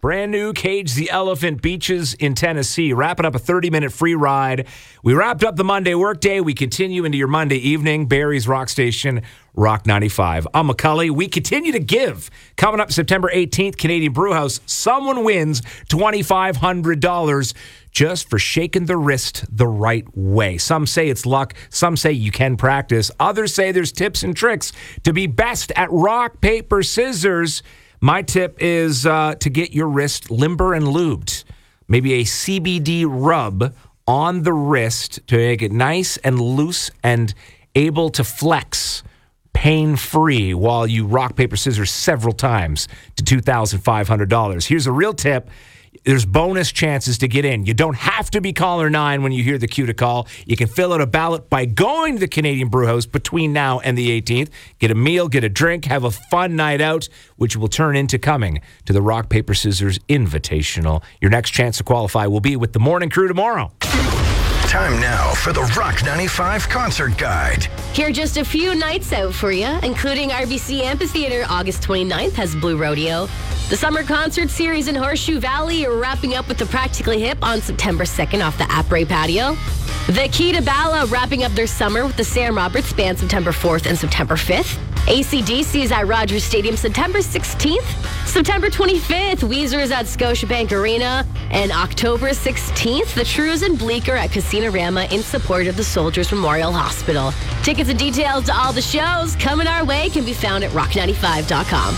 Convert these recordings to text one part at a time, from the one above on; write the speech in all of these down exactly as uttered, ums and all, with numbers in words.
Brand new Cage the Elephant Beaches in Tennessee. Wrapping up a thirty-minute free ride. We wrapped up the Monday workday. We continue into your Monday evening. Barrie's Rock Station, Rock ninety-five. I'm McCully. We continue to give. Coming up September eighteenth, Canadian Brewhouse. Someone wins twenty-five hundred dollars just for shaking the wrist the right way. Some say it's luck. Some say you can practice. Others say there's tips and tricks to be best at rock, paper, scissors. My tip is uh, to get your wrist limber and lubed. Maybe a C B D rub on the wrist to make it nice and loose and able to flex pain-free while you rock, paper, scissors several times to two thousand five hundred dollars. Here's a real tip. There's bonus chances to get in. You don't have to be caller nine when you hear the cue to call. You can fill out a ballot by going to the Canadian Brewhouse between now and the eighteenth. Get a meal, get a drink, have a fun night out, which will turn into coming to the Rock, Paper, Scissors Invitational. Your next chance to qualify will be with the morning crew tomorrow. Time now for the Rock ninety-five Concert Guide. Here are just a few nights out for you, including R B C Amphitheatre. August twenty-ninth has Blue Rodeo. The Summer Concert Series in Horseshoe Valley are wrapping up with the Practically Hip on September second off the Après Patio. The Key to Bala wrapping up their summer with the Sam Roberts Band September fourth and September fifth. A C D C is at Rogers Stadium September sixteenth. September twenty-fifth, Weezer is at Scotiabank Arena. And October sixteenth, the Shrews and Bleecker at Casino Rama in support of the Soldiers Memorial Hospital. Tickets and details to all the shows coming our way can be found at rock ninety-five dot com.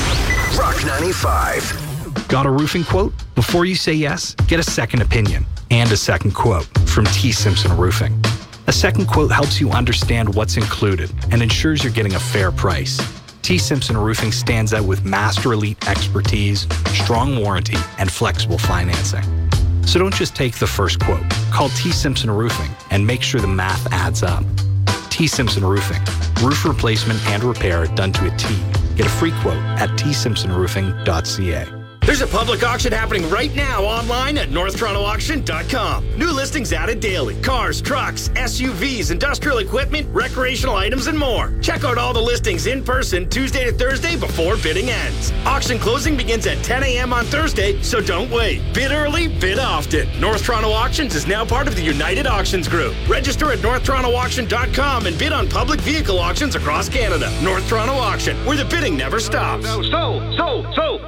Rock ninety-five. Got a roofing quote? Before you say yes, get a second opinion and a second quote from T. Simpson Roofing. A second quote helps you understand what's included and ensures you're getting a fair price. T. Simpson Roofing stands out with Master Elite expertise, strong warranty, and flexible financing. So don't just take the first quote. Call T. Simpson Roofing and make sure the math adds up. T. Simpson Roofing. Roof replacement and repair done to a T. Get a free quote at t simpson roofing dot c a. There's a public auction happening right now online at north toronto auction dot com. New listings added daily. Cars, trucks, S U Vs, industrial equipment, recreational items, and more. Check out all the listings in person Tuesday to Thursday before bidding ends. Auction closing begins at ten a.m. on Thursday, so don't wait. Bid early, bid often. North Toronto Auctions is now part of the United Auctions Group. Register at north toronto auction dot com and bid on public vehicle auctions across Canada. North Toronto Auction, where the bidding never stops. So, so, so, so.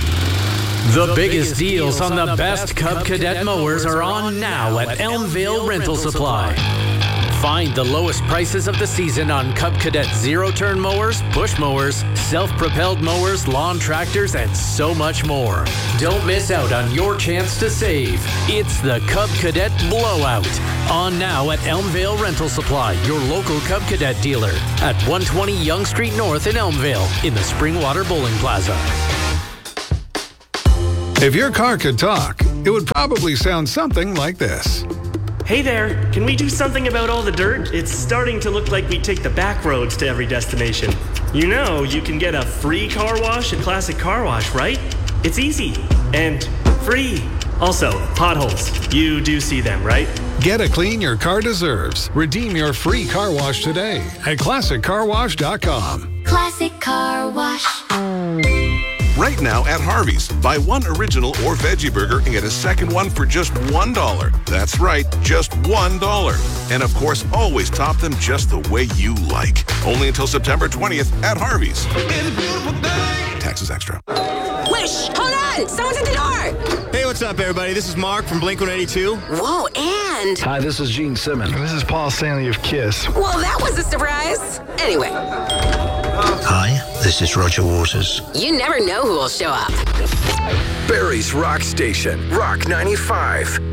The biggest deals on the best Cub Cadet mowers are on now at Elmvale Rental Supply. Find the lowest prices of the season on Cub Cadet zero-turn mowers, push mowers, self-propelled mowers, lawn tractors, and so much more. Don't miss out on your chance to save. It's the Cub Cadet Blowout. On now at Elmvale Rental Supply, your local Cub Cadet dealer at one twenty Yonge Street North in Elmvale in the Springwater Bowling Plaza. If your car could talk, it would probably sound something like this. Hey there, can we do something about all the dirt? It's starting to look like we take the back roads to every destination. You know, you can get a free car wash at Classic Car Wash, right? It's easy and free. Also, potholes. You do see them, right? Get a clean your car deserves. Redeem your free car wash today at classic car wash dot com. Classic Car Wash. Right now at Harvey's, buy one original or veggie burger and get a second one for just one dollar. That's right, just one dollar. And of course, always top them just the way you like. Only until September twentieth at Harvey's. Taxes extra. Wish, hold on! Someone's at the door! Hey, what's up, everybody? This is Mark from Blink one eighty-two. Whoa, and... Hi, this is Gene Simmons. This is Paul Stanley of Kiss. Well, that was a surprise. Anyway. Hi, this is Roger Waters. You never know who will show up. Barrie's Rock Station, Rock ninety-five.